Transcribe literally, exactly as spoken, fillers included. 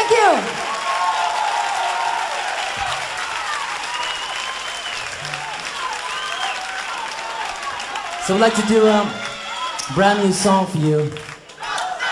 Thank you. So I'd like to do a brand new song for you.